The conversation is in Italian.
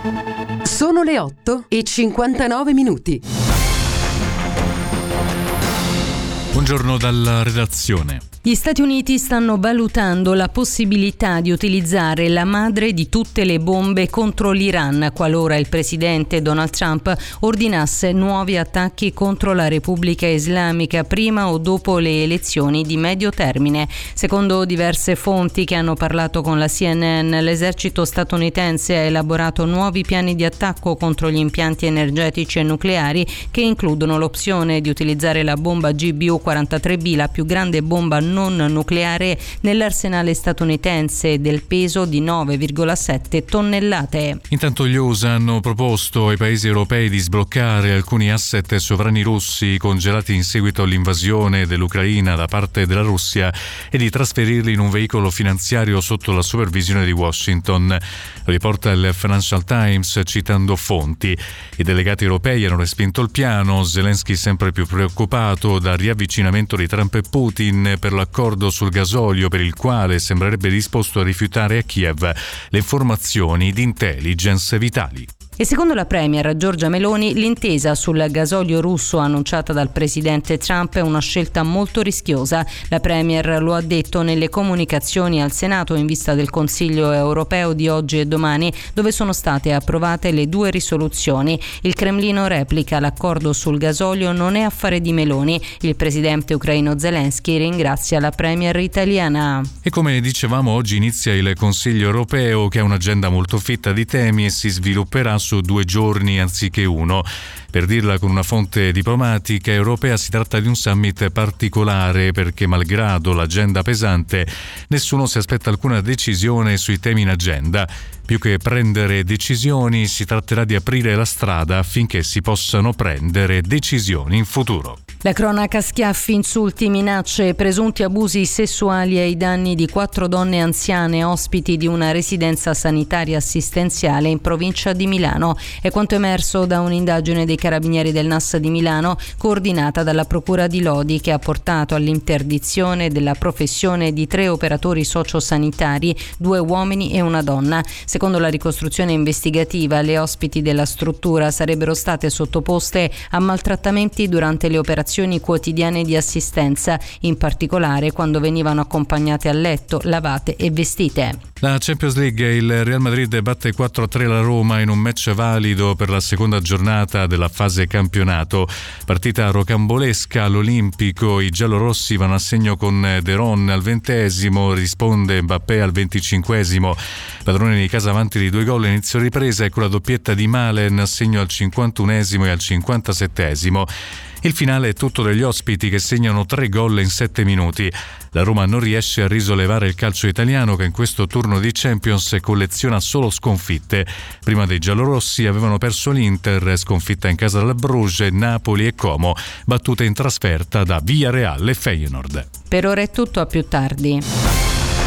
Sono le 8:59. Buongiorno dalla redazione. Gli Stati Uniti stanno valutando la possibilità di utilizzare la madre di tutte le bombe contro l'Iran qualora il presidente Donald Trump ordinasse nuovi attacchi contro la Repubblica Islamica prima o dopo le elezioni di medio termine. Secondo diverse fonti che hanno parlato con la CNN, l'esercito statunitense ha elaborato nuovi piani di attacco contro gli impianti energetici e nucleari che includono l'opzione di utilizzare la bomba GBU-43B, la più grande bomba non nucleare nell'arsenale statunitense, del peso di 9,7 tonnellate. Intanto gli USA hanno proposto ai paesi europei di sbloccare alcuni asset sovrani russi congelati in seguito all'invasione dell'Ucraina da parte della Russia e di trasferirli in un veicolo finanziario sotto la supervisione di Washington. Lo riporta il Financial Times citando fonti. I delegati europei hanno respinto il piano, Zelensky sempre più preoccupato dal riavvicinamento di Trump e Putin per l'accordo sul gasolio, per il quale sembrerebbe disposto a rifiutare a Kiev le informazioni di intelligence vitali. E secondo la premier Giorgia Meloni, l'intesa sul gasolio russo annunciata dal presidente Trump è una scelta molto rischiosa. La premier lo ha detto nelle comunicazioni al Senato in vista del Consiglio europeo di oggi e domani, dove sono state approvate le 2 risoluzioni. Il Cremlino replica: l'accordo sul gasolio non è affare di Meloni. Il presidente ucraino Zelensky ringrazia la premier italiana. E come dicevamo, oggi inizia il Consiglio europeo, che ha un'agenda molto fitta di temi e si svilupperà su 2 giorni anziché uno. Per dirla con una fonte diplomatica europea, si tratta di un summit particolare perché, malgrado l'agenda pesante, nessuno si aspetta alcuna decisione sui temi in agenda. Più che prendere decisioni, si tratterà di aprire la strada affinché si possano prendere decisioni in futuro. La cronaca: schiaffi, insulti, minacce e presunti abusi sessuali ai danni di 4 donne anziane ospiti di una residenza sanitaria assistenziale in provincia di Milano. È quanto emerso da un'indagine dei Carabinieri del NAS di Milano, coordinata dalla Procura di Lodi, che ha portato all'interdizione della professione di 3 operatori sociosanitari, 2 uomini e una donna. Secondo la ricostruzione investigativa, le ospiti della struttura sarebbero state sottoposte a maltrattamenti durante le operazioni quotidiane di assistenza, in particolare quando venivano accompagnate a letto, lavate e vestite. La Champions League: il Real Madrid batte 4-3 la Roma in un match valido per la seconda giornata della fase campionato. Partita rocambolesca all'Olimpico, i giallorossi vanno a segno con De Ron al 20°, risponde Mbappé al 25°. Padrone di casa avanti di 2 gol a inizio ripresa, e con la doppietta di Malen a segno al 51° e al 57°. Il finale è tutto degli ospiti, che segnano 3 gol in 7 minuti. La Roma non riesce a risollevare il calcio italiano, che in questo turno di Champions colleziona solo sconfitte. Prima dei giallorossi avevano perso l'Inter, sconfitta in casa dal Bruges, Napoli e Como, battute in trasferta da Villarreal e Feyenoord. Per ora è tutto, a più tardi.